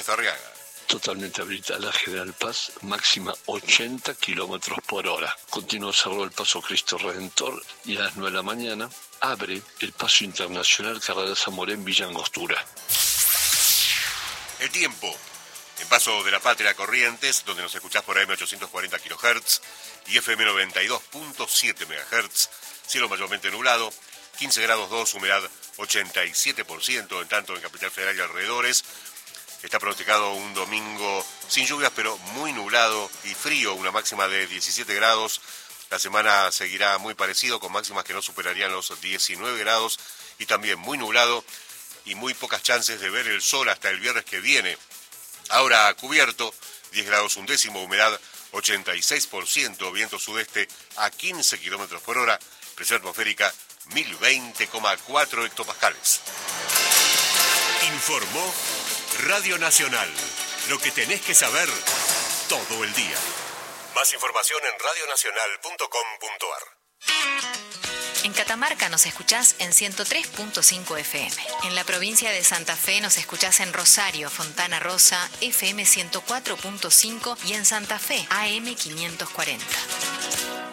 Ernesto Arriaga. Totalmente habilitada la General Paz, máxima 80 kilómetros por hora. Continúa cerrado el paso Cristo Redentor y a las 9 de la mañana abre el paso internacional Carrera Zamoré en Villa Angostura. El tiempo. En Paso de la Patria, Corrientes, donde nos escuchás por AM 840 kHz y FM 92.7 MHz, cielo mayormente nublado, 15 grados 2, humedad 87%, en tanto en Capital Federal y alrededores. Está pronosticado un domingo sin lluvias, pero muy nublado y frío, una máxima de 17 grados. La semana seguirá muy parecido, con máximas que no superarían los 19 grados y también muy nublado y muy pocas chances de ver el sol hasta el viernes que viene. Ahora cubierto, 10 grados un décimo, humedad 86%, viento sudeste a 15 kilómetros por hora, presión atmosférica 1020,4 hectopascales. Informó Radio Nacional. Lo que tenés que saber todo el día. Más información en radionacional.com.ar. En Catamarca nos escuchás en 103.5 FM. En la provincia de Santa Fe nos escuchás en Rosario, Fontana Rosa, FM 104.5 y en Santa Fe, AM 540.